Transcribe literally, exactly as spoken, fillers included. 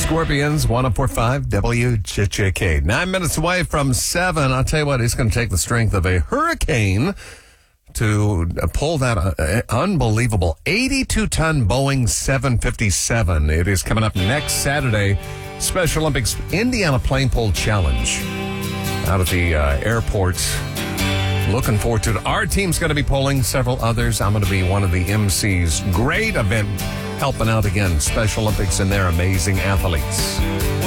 Scorpions, one oh four point five W J J K. Nine minutes away from seven. I'll tell you what, it's going to take the strength of a hurricane to pull that uh, unbelievable eighty-two ton Boeing seven fifty-seven. It is coming up next Saturday. Special Olympics Indiana Plane Pole Challenge out at the uh, airport. Looking forward to it. Our team's going to be polling, several others. I'm going to be one of the M Cs. Great event, helping out again Special Olympics and their amazing athletes.